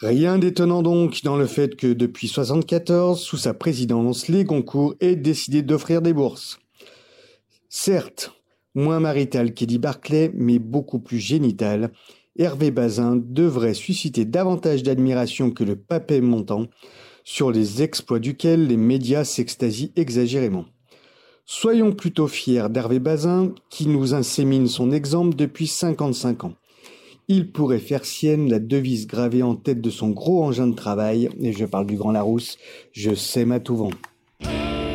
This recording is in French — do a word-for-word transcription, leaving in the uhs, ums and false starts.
Rien d'étonnant donc dans le fait que depuis soixante-quatorze, sous sa présidence, les Goncourt aient décidé d'offrir des bourses. Certes, moins marital qu'Eddie Barclay, mais beaucoup plus génital, Hervé Bazin devrait susciter davantage d'admiration que le papet montant, sur les exploits duquel les médias s'extasient exagérément. Soyons plutôt fiers d'Hervé Bazin, qui nous insémine son exemple depuis cinquante-cinq ans. Il pourrait faire sienne la devise gravée en tête de son gros engin de travail, et je parle du Grand Larousse, je sème à tout vent.